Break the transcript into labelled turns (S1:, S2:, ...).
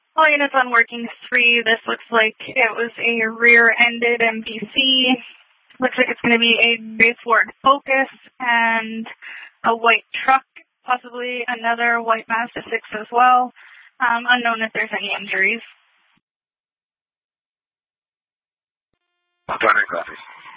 S1: All units on working 3, this looks like it was a rear-ended MPC. Looks like it's going to be a gray Ford Focus and a white truck, possibly another white Mazda 6 as well. Unknown if there's any injuries.
S2: Primary copy.